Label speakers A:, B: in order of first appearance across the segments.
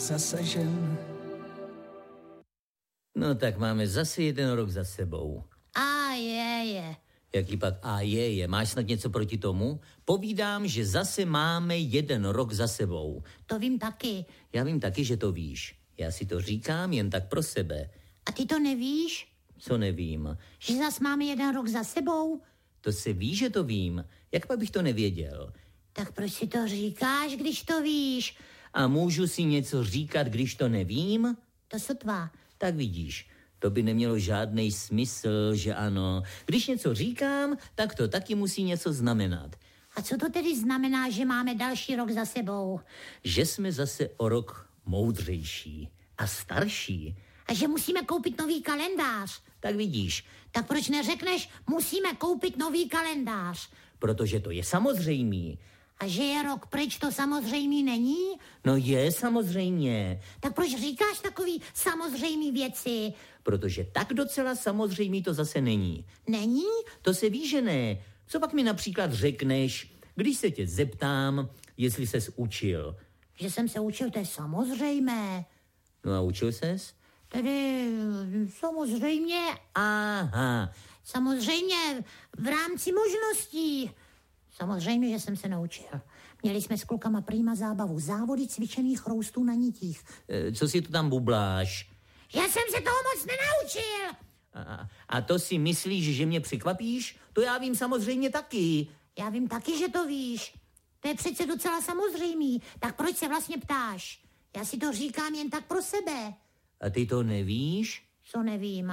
A: zasažen.
B: No tak máme zase jeden rok za sebou.
C: A je.
B: Jaký pak a je? Máš snad něco proti tomu? Povídám, že zase máme jeden rok za sebou.
C: To vím taky.
B: Já vím taky, že to víš. Já si to říkám jen tak pro sebe.
C: A ty to nevíš?
B: Co nevím?
C: Že zase máme jeden rok za sebou?
B: To se ví, že to vím. Jak pak bych to nevěděl?
C: Tak proč si to říkáš, když to víš?
B: A můžu si něco říkat, když to nevím?
C: To sotva.
B: Tak vidíš, to by nemělo žádný smysl, že ano. Když něco říkám, tak to taky musí něco znamenat.
C: A co to tedy znamená, že máme další rok za sebou?
B: Že jsme zase o rok moudřejší a starší.
C: A že musíme koupit nový kalendář.
B: Tak vidíš.
C: Tak proč neřekneš, musíme koupit nový kalendář?
B: Protože to je samozřejmý.
C: A že je rok pryč, to samozřejmý není?
B: No je samozřejmě.
C: Tak proč říkáš takový samozřejmý věci?
B: Protože tak docela samozřejmý to zase není.
C: Není?
B: To se ví, že ne. Co pak mi například řekneš, když se tě zeptám, jestli ses učil?
C: Že jsem se učil, to je samozřejmé.
B: No a učil ses?
C: Tedy samozřejmě.
B: Aha.
C: Samozřejmě v rámci možností. Samozřejmě, že jsem se naučil. Měli jsme s klukama prýma zábavu. Závody cvičených chroustů na nitích.
B: Co si tu tam bubláš?
C: Já jsem se toho moc nenaučil.
B: A to si myslíš, že mě překvapíš? To já vím samozřejmě taky.
C: Já vím taky, že to víš. To je přece docela samozřejmý. Tak proč se vlastně ptáš? Já si to říkám jen tak pro sebe.
B: A ty to nevíš?
C: Co nevím?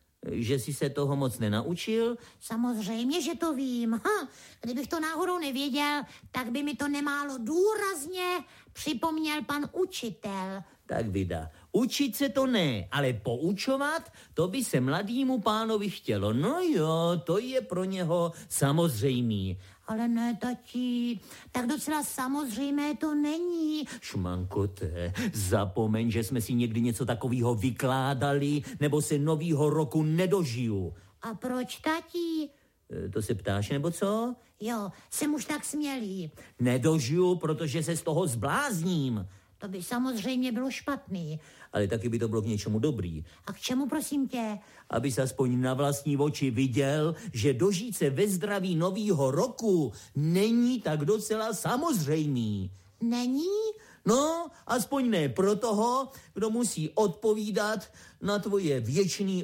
B: Že jsi se toho moc nenaučil?
C: Samozřejmě, že to vím. Kdybych to náhodou nevěděl, tak by mi to nemálo důrazně připomněl pan učitel.
B: Tak vida, učit se to ne, ale poučovat, to by se mladýmu pánovi chtělo. No jo, to je pro něho samozřejmý.
C: Ale ne, tati, tak docela samozřejmé to není.
B: Šmankote, zapomeň, že jsme si někdy něco takového vykládali, nebo se novýho roku nedožiju.
C: A proč, tati?
B: To se ptáš, nebo co?
C: Jo, jsem už tak smělý.
B: Nedožiju, protože se z toho zblázním.
C: To by samozřejmě bylo špatný.
B: Ale taky by to bylo k něčemu dobrý.
C: A k čemu, prosím tě?
B: Aby se aspoň na vlastní oči viděl, že dožít se ve zdraví novýho roku není tak docela samozřejmý.
C: Není?
B: No, aspoň ne pro toho, kdo musí odpovídat na tvoje věčný